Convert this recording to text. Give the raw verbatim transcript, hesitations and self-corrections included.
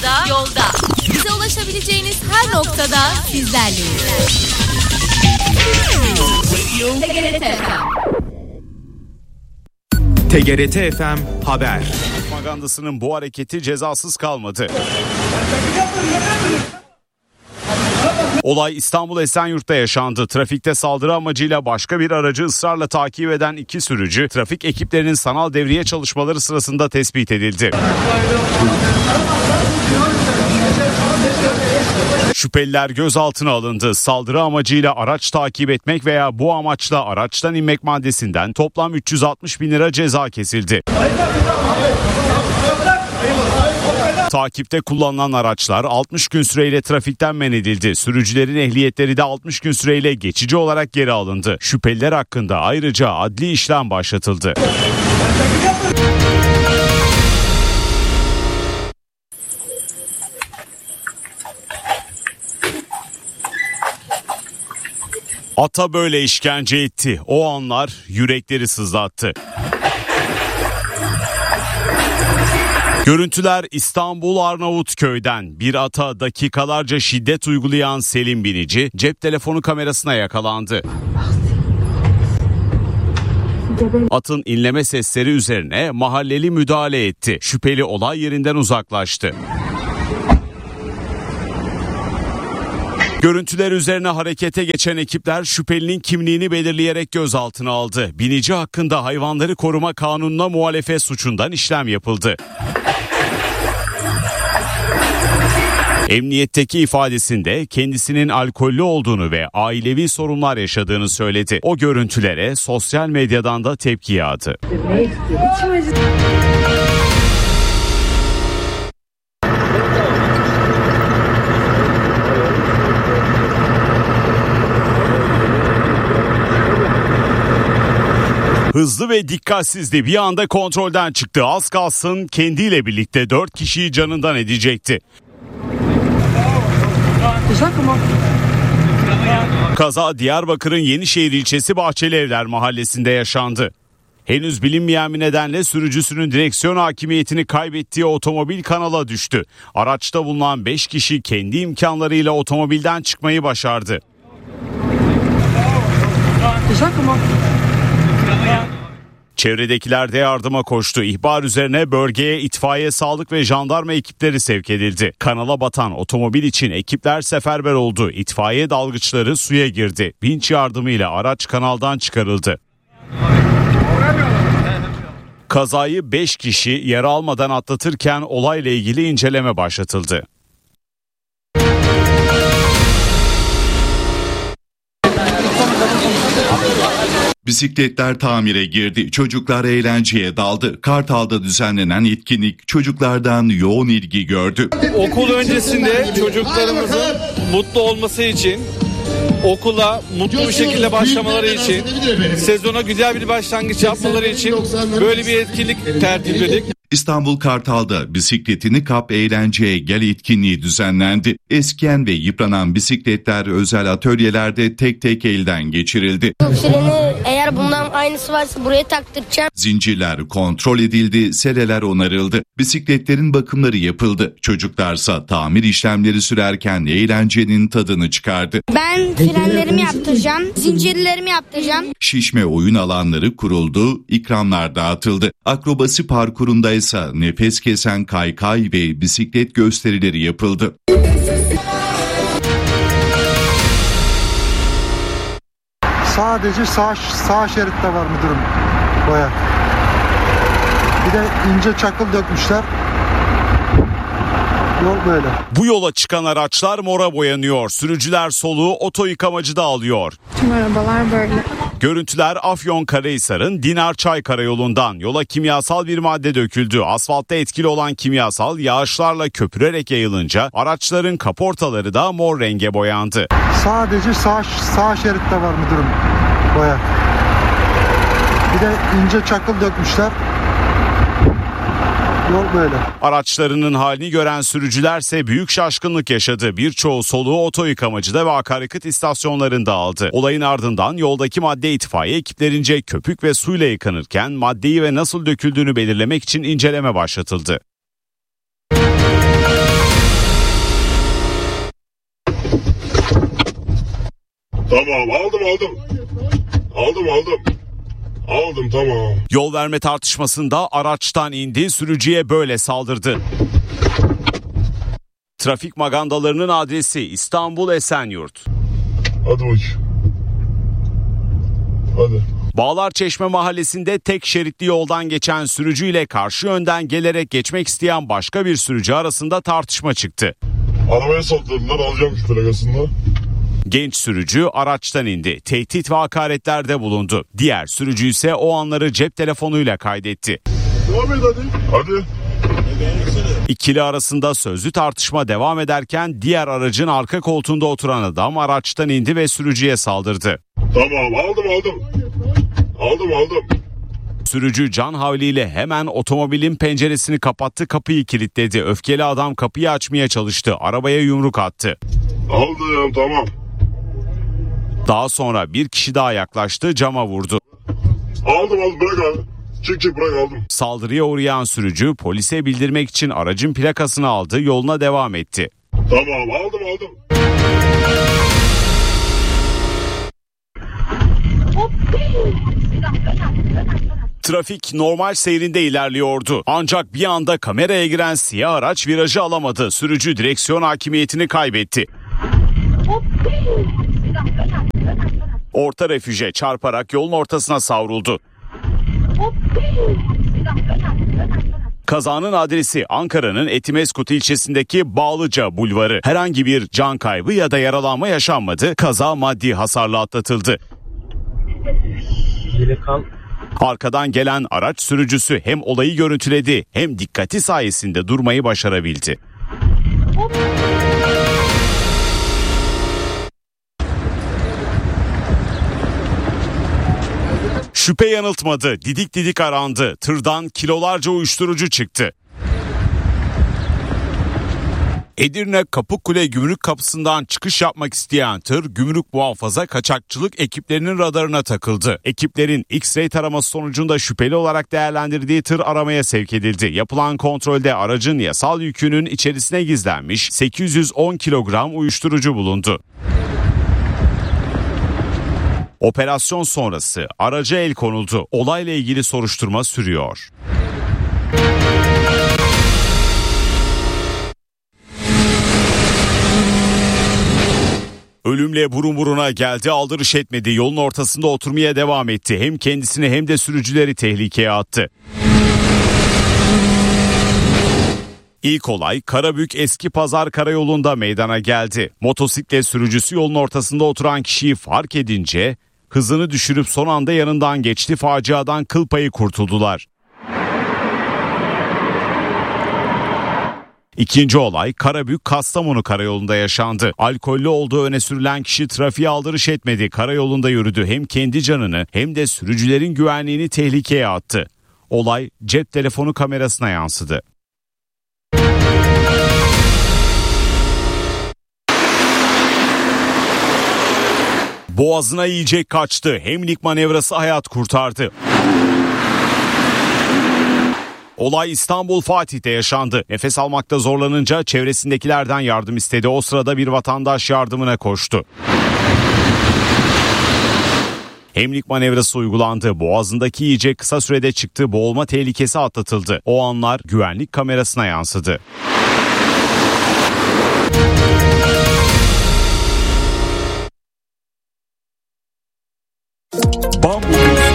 Da, yolda. Bize ulaşabileceğiniz her noktada sizlerleyiz. T G R T F M. T G R T F M Haber. Propagandasının bu hareketi cezasız kalmadı. Olay İstanbul Esenyurt'ta yaşandı. Trafikte saldırı amacıyla başka bir aracı ısrarla takip eden iki sürücü, trafik ekiplerinin sanal devriye çalışmaları sırasında tespit edildi. Şüpheliler gözaltına alındı. Saldırı amacıyla araç takip etmek veya bu amaçla araçtan inmek maddesinden toplam üç yüz altmış bin lira ceza kesildi. Takipte kullanılan araçlar altmış gün süreyle trafikten men edildi. Sürücülerin ehliyetleri de altmış gün süreyle geçici olarak geri alındı. Şüpheliler hakkında ayrıca adli işlem başlatıldı. Ata böyle işkence etti. O anlar yürekleri sızlattı. Görüntüler İstanbul Arnavutköy'den. Bir ata dakikalarca şiddet uygulayan Selim binici cep telefonu kamerasına yakalandı. Atın inleme sesleri üzerine mahalleli müdahale etti. Şüpheli olay yerinden uzaklaştı. Görüntüler üzerine harekete geçen ekipler şüphelinin kimliğini belirleyerek gözaltına aldı. Binici hakkında hayvanları koruma kanununa muhalefet suçundan işlem yapıldı. Emniyetteki ifadesinde kendisinin alkollü olduğunu ve ailevi sorunlar yaşadığını söyledi. O görüntülere sosyal medyadan da tepki yağdı. Hızlı ve dikkatsizdi, bir anda kontrolden çıktı. Az kalsın kendiyle birlikte dört kişiyi canından edecekti. Kaza Diyarbakır'ın Yenişehir ilçesi Bahçelievler mahallesinde yaşandı. Henüz bilinmeyen bir nedenle sürücüsünün direksiyon hakimiyetini kaybettiği otomobil kanala düştü. Araçta bulunan beş kişi kendi imkanlarıyla otomobilden çıkmayı başardı. Çevredekiler de yardıma koştu. İhbar üzerine bölgeye itfaiye, sağlık ve jandarma ekipleri sevk edildi. Kanala batan otomobil için ekipler seferber oldu. İtfaiye dalgıçları suya girdi. Vinç yardımıyla araç kanaldan çıkarıldı. Kazayı beş kişi yara almadan atlatırken olayla ilgili inceleme başlatıldı. Bisikletler tamire girdi. Çocuklar eğlenceye daldı. Kartal'da düzenlenen etkinlik çocuklardan yoğun ilgi gördü. Okul öncesinde çocuklarımızın mutlu olması için, okula mutlu bir şekilde başlamaları için, sezona güzel bir başlangıç yapmaları için böyle bir etkinlik tertipledik. İstanbul Kartal'da bisikletini kap eğlenceye gel etkinliği düzenlendi. Eskiyen ve yıpranan bisikletler özel atölyelerde tek tek elden geçirildi. Freni eğer bundan aynısı varsa buraya taktıracağım. Zincirler kontrol edildi, sereler onarıldı. Bisikletlerin bakımları yapıldı. Çocuklarsa tamir işlemleri sürerken eğlencenin tadını çıkardı. Ben frenlerimi yaptıracağım, zincirlerimi yaptıracağım. Şişme oyun alanları kuruldu, ikramlar dağıtıldı. Akrobasi parkurunda ise nefes kesen kaykay ve bisiklet gösterileri yapıldı. Sadece sağ, sağ şeritte var müdürüm boya. Bir de ince çakıl dökmüşler. Yol böyle. Bu yola çıkan araçlar mora boyanıyor. Sürücüler soluğu oto yıkamacıda alıyor. Tüm arabalar böyle. Görüntüler Afyonkarahisar'ın Dinar-Çay karayolundan. Yola kimyasal bir madde döküldü. Asfaltta etkili olan kimyasal yağışlarla köpürerek yayılınca araçların kaportaları da mor renge boyandı. Sadece sağ, sağ şeritte var müdürüm boya. Bir de ince çakıl dökmüşler. Yol böyle. Araçlarının halini gören sürücülerse büyük şaşkınlık yaşadı. Birçoğu soluğu oto yıkamacıda ve akaryakıt istasyonlarında aldı. Olayın ardından yoldaki madde itfaiye ekiplerince köpük ve suyla yıkanırken maddeyi ve nasıl döküldüğünü belirlemek için inceleme başlatıldı. Tamam aldım aldım. Aldım aldım. Aldım tamam. Yol verme tartışmasında araçtan indi, sürücüye böyle saldırdı. Trafik magandalarının adresi İstanbul Esenyurt. Hadi bakayım. Hadi. Bağlarçeşme mahallesinde tek şeritli yoldan geçen sürücüyle karşı yönden gelerek geçmek isteyen başka bir sürücü arasında tartışma çıktı. Arabaya saldırdılar, alacağım şu plakasını. Genç sürücü araçtan indi. Tehdit ve hakaretlerde bulundu. Diğer sürücü ise o anları cep telefonuyla kaydetti. Devam et hadi. Hadi. İkili arasında sözlü tartışma devam ederken diğer aracın arka koltuğunda oturan adam araçtan indi ve sürücüye saldırdı. Tamam aldım aldım. Aldım aldım. Sürücü can havliyle hemen otomobilin penceresini kapattı, kapıyı kilitledi. Öfkeli adam kapıyı açmaya çalıştı. Arabaya yumruk attı. Aldım tamam. Daha sonra bir kişi daha yaklaştı, cama vurdu. Aldım aldım bırak abi. Çık çık bırak aldım. Saldırıya uğrayan sürücü polise bildirmek için aracın plakasını aldı, yoluna devam etti. Tamam aldım aldım. Trafik normal seyrinde ilerliyordu. Ancak bir anda kameraya giren siyah araç virajı alamadı. Sürücü direksiyon hakimiyetini kaybetti. Orta refüje çarparak yolun ortasına savruldu. Kazanın adresi Ankara'nın Etimeskut ilçesindeki Bağlıca Bulvarı. Herhangi bir can kaybı ya da yaralanma yaşanmadı. Kaza maddi hasarla atlatıldı. Arkadan gelen araç sürücüsü hem olayı görüntüledi hem dikkati sayesinde durmayı başarabildi. Şüphe yanıltmadı, didik didik arandı. Tırdan kilolarca uyuşturucu çıktı. Edirne Kapıkkule Gümrük Kapısı'ndan çıkış yapmak isteyen tır gümrük muhafaza kaçakçılık ekiplerinin radarına takıldı. Ekiplerin X-ray taraması sonucunda şüpheli olarak değerlendirdiği tır aramaya sevk edildi. Yapılan kontrolde aracın yasal yükünün içerisine gizlenmiş sekiz yüz on kilogram uyuşturucu bulundu. Operasyon sonrası araca el konuldu. Olayla ilgili soruşturma sürüyor. Ölümle burun buruna geldi, aldırış etmedi. Yolun ortasında oturmaya devam etti. Hem kendisini hem de sürücüleri tehlikeye attı. İlk olay Karabük Eski Pazar Karayolu'nda meydana geldi. Motosiklet sürücüsü yolun ortasında oturan kişiyi fark edince hızını düşürüp son anda yanından geçti. Faciadan kıl payı kurtuldular. İkinci olay Karabük Kastamonu Karayolu'nda yaşandı. Alkollü olduğu öne sürülen kişi trafiğe aldırış etmedi. Karayolunda yürüdü. Hem kendi canını hem de sürücülerin güvenliğini tehlikeye attı. Olay cep telefonu kamerasına yansıdı. Boğazına yiyecek kaçtı. Hemlik manevrası hayat kurtardı. Olay İstanbul Fatih'te yaşandı. Nefes almakta zorlanınca çevresindekilerden yardım istedi. O sırada bir vatandaş yardımına koştu. Hemlik manevrası uygulandı. Boğazındaki yiyecek kısa sürede çıktı. Boğulma tehlikesi atlatıldı. O anlar güvenlik kamerasına yansıdı. Bambu